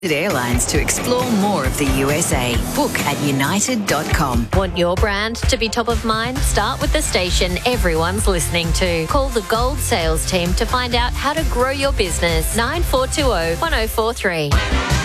Airlines to explore more of the USA. Book at united.com. Want your brand to be top of mind? Start with the station everyone's listening to. Call the Gold Sales team to find out how to grow your business. 9420 1043.